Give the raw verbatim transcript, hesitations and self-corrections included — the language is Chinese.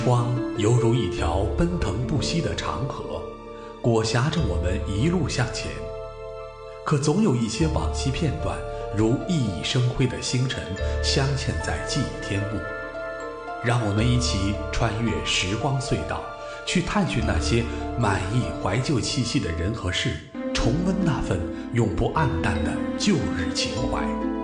光犹如一条奔腾不息的长河，裹挟着我们一路向前。可总有一些往昔片段，如熠熠生辉的星辰，镶嵌在记忆天幕。让我们一起穿越时光隧道，去探寻那些满溢怀旧气息的人和事，重温那份永不黯淡的旧日情怀。